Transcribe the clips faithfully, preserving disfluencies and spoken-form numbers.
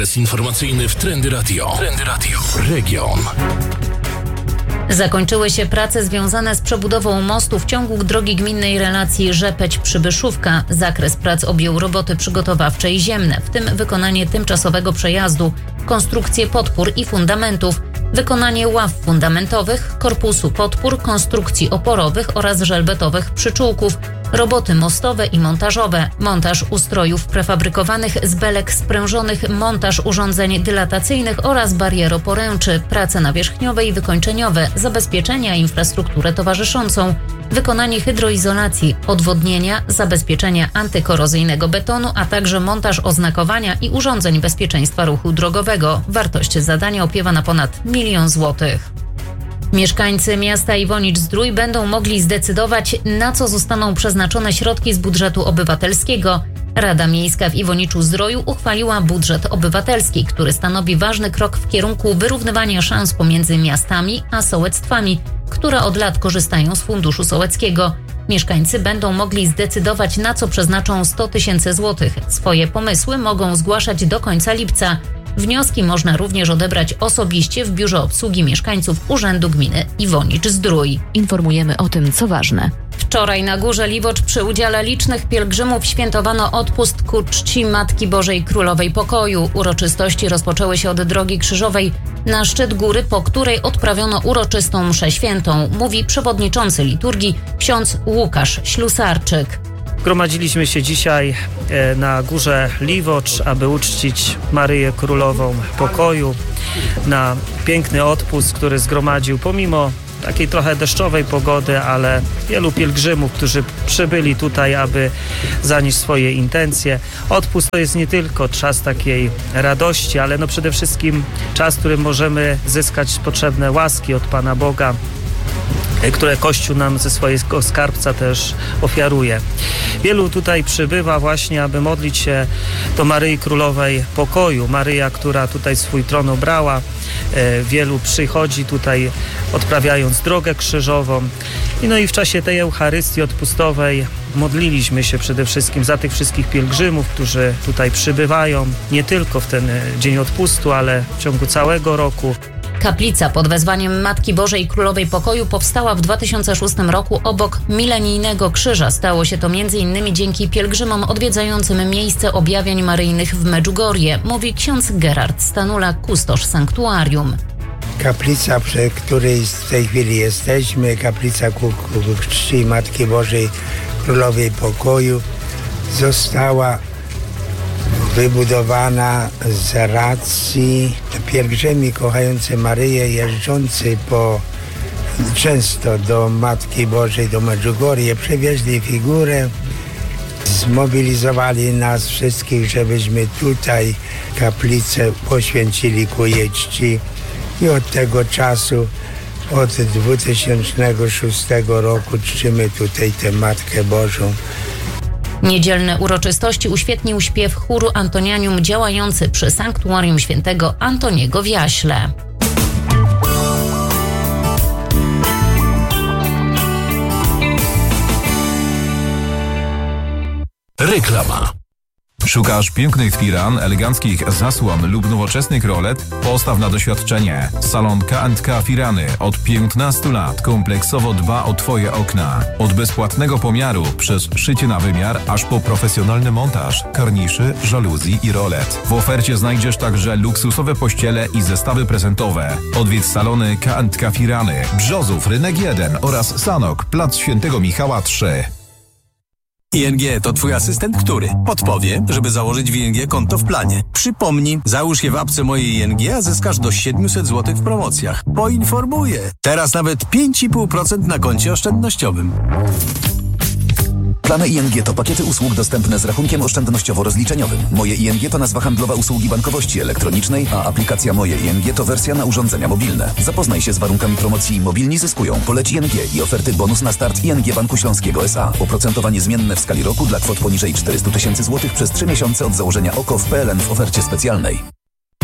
Adres informacyjny w Trendy Radio. Trendy Radio. Region. Zakończyły się prace związane z przebudową mostu w ciągu drogi gminnej relacji Rzepeć-Przybyszówka. Zakres prac objął roboty przygotowawcze i ziemne, w tym wykonanie tymczasowego przejazdu, konstrukcję podpór i fundamentów, wykonanie ław fundamentowych, korpusu podpór, konstrukcji oporowych oraz żelbetowych przyczółków, roboty mostowe i montażowe, montaż ustrojów prefabrykowanych z belek sprężonych, montaż urządzeń dylatacyjnych oraz barieroporęczy, prace nawierzchniowe i wykończeniowe, zabezpieczenia i infrastrukturę towarzyszącą, wykonanie hydroizolacji, odwodnienia, zabezpieczenia antykorozyjnego betonu, a także montaż oznakowania i urządzeń bezpieczeństwa ruchu drogowego. Wartość zadania opiewa na ponad milion złotych. Mieszkańcy miasta Iwonicz-Zdrój będą mogli zdecydować, na co zostaną przeznaczone środki z budżetu obywatelskiego. Rada Miejska w Iwoniczu-Zdroju uchwaliła budżet obywatelski, który stanowi ważny krok w kierunku wyrównywania szans pomiędzy miastami a sołectwami, które od lat korzystają z funduszu sołeckiego. Mieszkańcy będą mogli zdecydować, na co przeznaczą sto tysięcy złotych. Swoje pomysły mogą zgłaszać do końca lipca. Wnioski można również odebrać osobiście w Biurze Obsługi Mieszkańców Urzędu Gminy Iwonicz-Zdrój. Informujemy o tym, co ważne. Wczoraj na Górze Liwocz przy udziale licznych pielgrzymów świętowano odpust ku czci Matki Bożej Królowej Pokoju. Uroczystości rozpoczęły się od Drogi Krzyżowej na szczyt góry, po której odprawiono uroczystą mszę świętą, mówi przewodniczący liturgii ksiądz Łukasz Ślusarczyk. Gromadziliśmy się dzisiaj na Górze Liwocz, aby uczcić Maryję Królową Pokoju na piękny odpust, który zgromadził pomimo takiej trochę deszczowej pogody, ale wielu pielgrzymów, którzy przybyli tutaj, aby zanieść swoje intencje. Odpust to jest nie tylko czas takiej radości, ale no przede wszystkim czas, w którym możemy zyskać potrzebne łaski od Pana Boga, które Kościół nam ze swojego skarbca też ofiaruje. Wielu tutaj przybywa właśnie, aby modlić się do Maryi Królowej Pokoju. Maryja, która tutaj swój tron obrała. Wielu przychodzi tutaj, odprawiając drogę krzyżową. I no i w czasie tej Eucharystii odpustowej modliliśmy się przede wszystkim za tych wszystkich pielgrzymów, którzy tutaj przybywają, nie tylko w ten dzień odpustu, ale w ciągu całego roku. Kaplica pod wezwaniem Matki Bożej Królowej Pokoju powstała w dwa tysiące szóstym roku obok milenijnego krzyża. Stało się to między innymi dzięki pielgrzymom odwiedzającym miejsce objawień maryjnych w Medjugorje, mówi ksiądz Gerard Stanula, kustosz sanktuarium. Kaplica, przy której w tej chwili jesteśmy, kaplica ku, ku czci Matki Bożej Królowej Pokoju, została wybudowana z racji pielgrzymi kochający Maryję, jeżdżący po często do Matki Bożej, do Medjugorje, przywieźli figurę, zmobilizowali nas wszystkich, żebyśmy tutaj kaplicę poświęcili ku jej czci i od tego czasu, od dwa tysiące szóstego roku czcimy tutaj tę Matkę Bożą. Niedzielne uroczystości uświetnił śpiew chóru Antonianium działający przy sanktuarium świętego Antoniego w Jaśle. Reklama. Szukasz pięknych firan, eleganckich zasłon lub nowoczesnych rolet? Postaw na doświadczenie. Salon K and K Firany od piętnastu lat kompleksowo dba o Twoje okna. Od bezpłatnego pomiaru przez szycie na wymiar, aż po profesjonalny montaż, karniszy, żaluzji i rolet. W ofercie znajdziesz także luksusowe pościele i zestawy prezentowe. Odwiedź salony K and K Firany, Brzozów, Rynek jeden oraz Sanok, Plac Świętego Michała trzy. I N G to Twój asystent, który podpowie, żeby założyć w I N G konto w planie. Przypomnij, załóż je w apce mojej I N G, a zyskasz do siedemset złotych w promocjach. Poinformuję. Teraz nawet pięć i pół procent na koncie oszczędnościowym. Plany I N G to pakiety usług dostępne z rachunkiem oszczędnościowo-rozliczeniowym. Moje I N G to nazwa handlowa usługi bankowości elektronicznej, a aplikacja Moje I N G to wersja na urządzenia mobilne. Zapoznaj się z warunkami promocji Mobilni zyskują. Poleć I N G i oferty bonus na start I N G Banku Śląskiego S A. Oprocentowanie zmienne w skali roku dla kwot poniżej czterysta tysięcy złotych przez trzy miesiące od założenia O K O w P L N w ofercie specjalnej.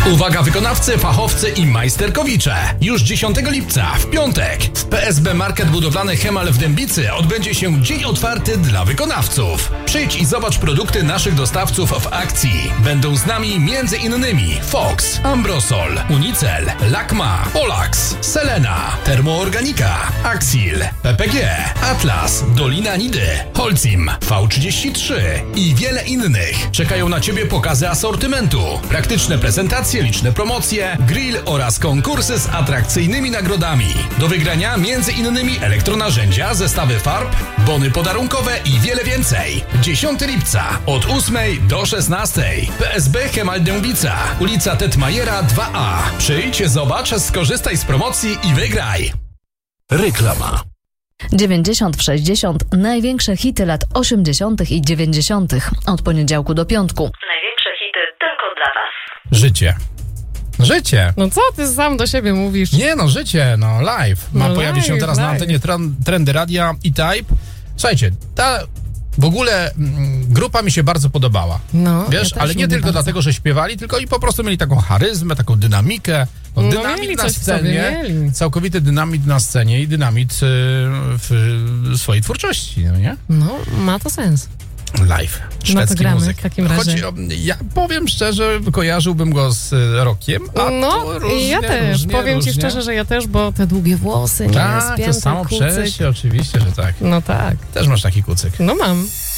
Uwaga wykonawcy, fachowcy i majsterkowicze. Już dziesiątego lipca, w piątek, w P S B Market Budowlany Hemal w Dębicy odbędzie się dzień otwarty dla wykonawców. Przyjdź i zobacz produkty naszych dostawców w akcji. Będą z nami między innymi Fox, Ambrosol, Unicel, Lakma, Polax, Selena, Termoorganika, Axil, P P G, Atlas, Dolina Nidy, Holcim, V trzydzieści trzy i wiele innych. Czekają na Ciebie pokazy asortymentu, praktyczne prezentacje, liczne promocje, grill oraz konkursy z atrakcyjnymi nagrodami. Do wygrania między innymi elektronarzędzia, zestawy farb, bony podarunkowe i wiele więcej. dziesiątego lipca od ósmej do szesnastej. P S B Hemal Dębica, ulica Tetmajera dwa A. Przyjdź, zobacz, skorzystaj z promocji i wygraj. Reklama. dziewięćdziesiąt w sześćdziesiąt. Największe hity lat osiemdziesiątych i dziewięćdziesiątych. Od poniedziałku do piątku. Największe hity tylko dla Was. Życie. Życie. No co ty sam do siebie mówisz? Nie no, życie, no live. Ma No pojawi live, się teraz live. na antenie tren, Trendy Radia E-Type. Słuchajcie, ta w ogóle mm, grupa mi się bardzo podobała. No, Wiesz, ja też ale nie lubię tylko bardzo. dlatego, że śpiewali, tylko i po prostu mieli taką charyzmę, taką dynamikę. No, No, dynamit mieli na coś w scenie, sobie, mieli. całkowity dynamit na scenie i dynamit y, w swojej twórczości, no nie? No, ma to sens. Live. No Szwedzki to gramy muzyk. w takim razie. Choć o, ja powiem szczerze, kojarzyłbym go z y, rockiem, a No, tu różnie, ja też. różnie, Powiem różnie. ci szczerze, że ja też, bo te długie włosy, nie, Tak, spięte, to samo kucyk. przejście, oczywiście, że tak. No tak. Też masz taki kucyk. No mam.